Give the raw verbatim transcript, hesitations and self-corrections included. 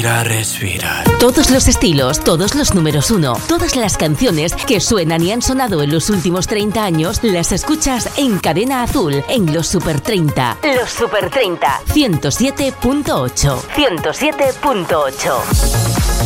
A respirar. Todos los estilos, todos los números uno, todas las canciones que suenan y han sonado en los últimos treinta años, las escuchas en Cadena Azul, en los Super treinta. Los Super treinta. ciento siete punto ocho. ciento siete punto ocho.